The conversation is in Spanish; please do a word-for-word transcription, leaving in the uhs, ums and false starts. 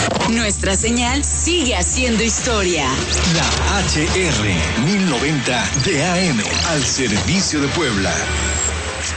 Nuestra señal sigue haciendo historia. La H R mil noventa de A M al servicio de Puebla.